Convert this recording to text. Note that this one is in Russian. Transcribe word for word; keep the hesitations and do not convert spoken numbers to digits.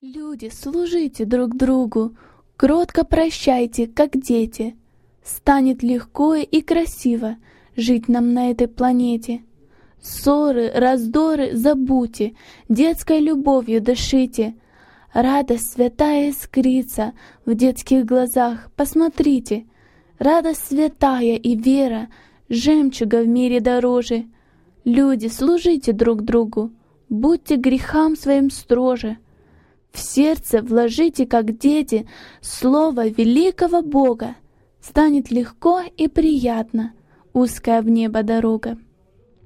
Люди, служите друг другу, кротко прощайте, как дети. Станет легко и красиво жить нам на этой планете. Ссоры, раздоры забудьте, детской любовью дышите. Радость святая искрится в детских глазах, посмотрите. Радость святая и вера, жемчуга в мире дороже. Люди, служите друг другу, будьте грехам своим строже. В сердце вложите, как дети, слово великого Бога. Станет легко и приятно узкая в небо дорога.